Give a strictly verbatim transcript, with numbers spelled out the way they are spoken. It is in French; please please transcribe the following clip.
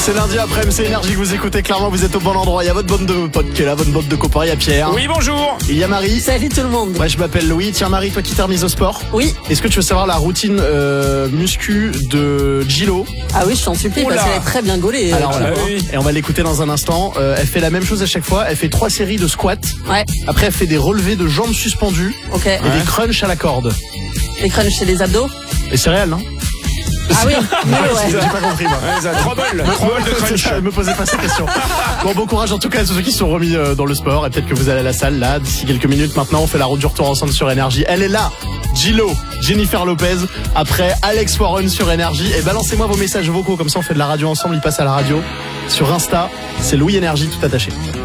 C'est lundi après-midi, c'est Énergie que vous écoutez. Clairement, vous êtes au bon endroit. Il y a votre bande de potes qui est là, votre bande de copains. Il y a Pierre. Oui, bonjour. Il y a Marie. Salut tout le monde. Moi, je m'appelle Louis. Tiens, Marie, toi qui t'es remise au sport. Oui. Est-ce que tu veux savoir la routine euh, muscu de Gilo? Ah oui, je t'en supplie, Oula. parce qu'elle est très bien gaulée. Alors euh, voilà. Ah oui. Et on va l'écouter dans un instant. Euh, elle fait la même chose à chaque fois. Elle fait trois séries de squats. Ouais, Après, elle fait des relevés de jambes suspendues ok. et des crunchs à la corde. Les crunchs, c'est des abdos. Et c'est réel, non? Ah oui, mais ouais. J'ai pas compris, moi. Ouais, ça, trois bols, trois bols de crunch. Je me posais pas ces questions. Bon, bon courage en tout cas à tous ceux qui se sont remis euh, dans le sport. Et peut-être que vous allez à la salle là d'ici quelques minutes. Maintenant, on fait la route du retour ensemble sur Énergie. Elle est là, Gilo, Jennifer Lopez. Après Alex Warren sur Énergie. Et balancez-moi vos messages vocaux, comme ça on fait de la radio ensemble. Il passe à la radio sur Insta. C'est Louis Énergie tout attaché.